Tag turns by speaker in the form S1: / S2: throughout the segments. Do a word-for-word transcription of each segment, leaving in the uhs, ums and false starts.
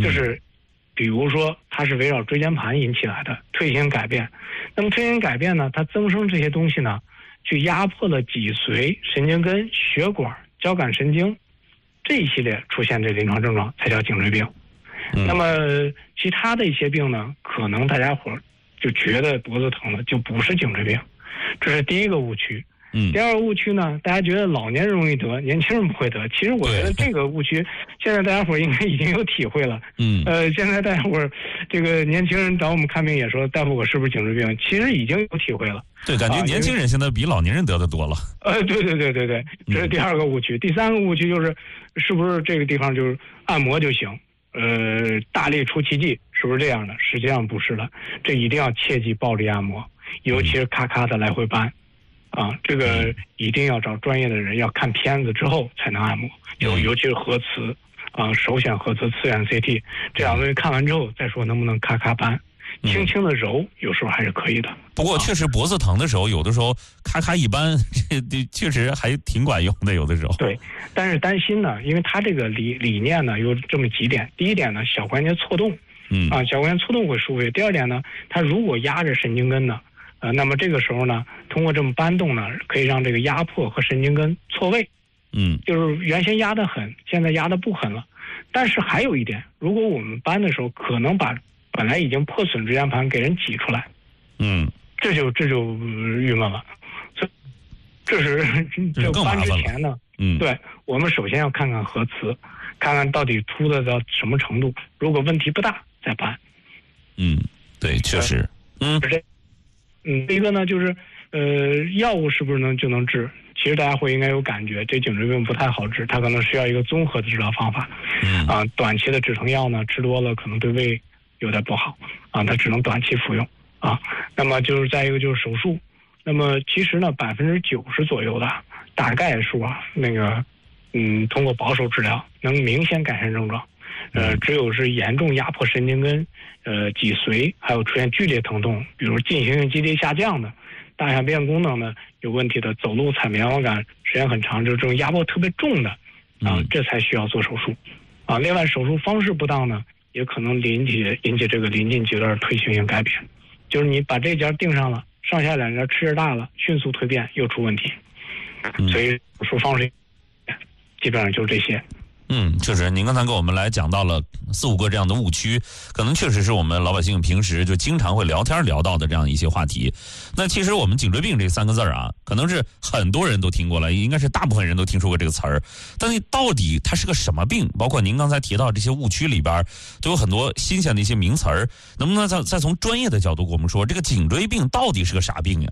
S1: 就是比如说它是围绕椎间盘引起来的退行改变，那么退行改变呢，它增生这些东西呢，去压迫了脊髓、神经根、血管、交感神经这一系列出现这临床症状才叫颈椎病。嗯、那么其他的一些病呢，可能大家伙就觉得脖子疼了就不是颈椎病，这是第一个误区。嗯，第二个误区呢，大家觉得老年人容易得，年轻人不会得。其实我觉得这个误区，现在大家伙应该已经有体会了。嗯，呃，现在大家伙这个年轻人找我们看病也说，大夫我是不是颈椎病？其实已经有体会了。
S2: 对，感觉年轻人现在比老年人得的多了。
S1: 呃，对对对对对，这是第二个误区。嗯、第三个误区就是，是不是这个地方就是按摩就行？呃，大力出奇迹，是不是这样的？实际上不是的，这一定要切记暴力按摩，尤其是咔咔的来回扳。啊，这个一定要找专业的人，要看片子之后才能按摩，就尤其是核磁，啊，首选核磁、次选 C T 这两个东西看完之后再说能不能咔咔扳，轻轻的揉，有时候还是可以的。
S2: 不过确实脖子疼的时候，有的时候咔咔一扳，这确实还挺管用的，有的时候。
S1: 对，但是担心呢，因为它这个理理念呢有这么几点，第一点呢，小关节错动，嗯啊，小关节错动会舒服。第二点呢，它如果压着神经根呢。呃，那么这个时候呢，通过这么扳动呢，可以让这个压迫和神经根错位。嗯，就是原先压得狠，现在压得不狠了。但是还有一点，如果我们扳的时候，可能把本来已经破损椎间盘给人挤出来。嗯，这就这就郁闷了。这这是这扳之前呢，嗯，对我们首先要看看核磁，看看到底凸的到什么程度。如果问题不大，再扳。
S2: 嗯，对，确实，嗯。
S1: 嗯，第一个呢，就是呃，药物是不是能就能治？其实大家会应该有感觉，这颈椎病不太好治，它可能需要一个综合的治疗方法。嗯啊，短期的止疼药呢，吃多了可能对胃有点不好啊，它只能短期服用啊。那么就是再一个就是手术，那么其实呢，百分之九十左右的大概数啊，那个嗯，通过保守治疗能明显改善症状。呃，只有是严重压迫神经根、呃脊髓，还有出现剧烈疼痛，比如进行性肌力下降的，大小便功能呢有问题的，走路踩棉花杆时间很长，就是这种压迫特别重的啊，这才需要做手术啊。另外，手术方式不当呢，也可能引起引起这个临近阶段退行性改变，就是你把这节定上了，上下两节吃着大了，迅速蜕变又出问题，所以手术方式基本上就是这些。
S2: 嗯，确实，您刚才给我们来讲到了四五个这样的误区，可能确实是我们老百姓平时就经常会聊天聊到的这样一些话题。那其实我们颈椎病这三个字儿啊，可能是很多人都听过了，应该是大部分人都听说过这个词儿。但是到底它是个什么病？包括您刚才提到这些误区里边，都有很多新鲜的一些名词儿。能不能再再从专业的角度给我们说，这个颈椎病到底是个啥病呀？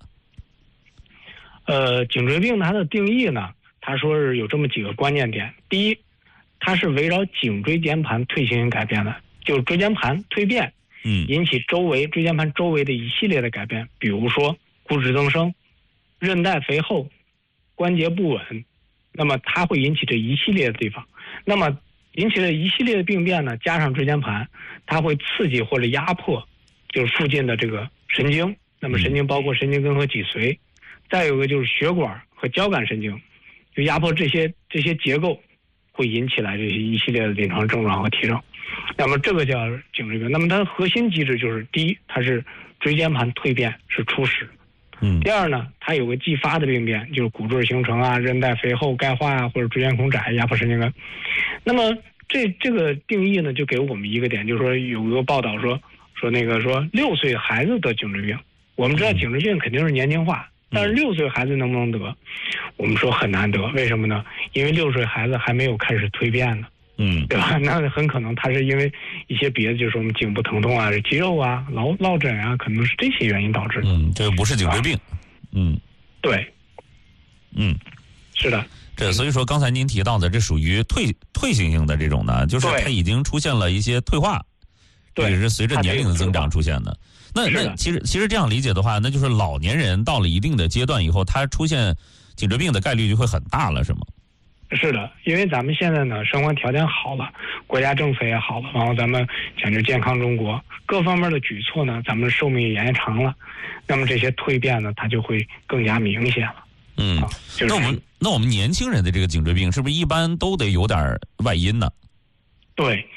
S1: 呃，颈椎病它的定义呢，他说是有这么几个关键点。第一，它是围绕颈椎间盘退行性改变的，就是椎间盘蜕变，嗯，引起周围椎间盘周围的一系列的改变，比如说骨质增生、韧带肥厚、关节不稳，那么它会引起这一系列的地方。那么引起了一系列的病变呢，加上椎间盘，它会刺激或者压迫，就是附近的这个神经。那么神经包括神经根和脊髓，再有一个就是血管和交感神经，就压迫这些这些结构。会引起来这些一系列的临床症状和体征，那么这个叫颈椎病。那么它的核心机制就是：第一，它是椎间盘蜕变是初始；嗯，第二呢，它有个继发的病变，就是骨质形成啊、韧带肥厚、钙化啊，或者椎间孔窄、压迫神经根。那么这这个定义呢，就给我们一个点，就是说有一个报道说说那个说六岁孩子得颈椎病，我们知道颈椎病肯定是年轻化。但是六岁孩子能不能得？我们说很难得，为什么呢？因为六岁孩子还没有开始蜕变呢，嗯，对吧？那很可能他是因为一些别的，就是我们颈部疼痛啊、肌肉啊、落落枕啊，可能是这些原因导致的。
S2: 嗯，这个不是颈椎病。啊、嗯，
S1: 对，
S2: 嗯，
S1: 是的。
S2: 这所以说，刚才您提到的，这属于退退行性的这种呢，就是它已经出现了一些退化，也是随着年龄的增长出现的。那那其实其实这样理解的话，那就是老年人到了一定的阶段以后，他出现颈椎病的概率就会很大了，是吗？
S1: 是的，因为咱们现在呢，生活条件好了，国家政策也好了，然后咱们讲究健康中国，各方面的举措呢，咱们寿命也延长了，那么这些蜕变呢，它就会更加明显了。
S2: 嗯，啊就是、那我们那我们年轻人的这个颈椎病，是不是一般都得有点外因呢？
S1: 对。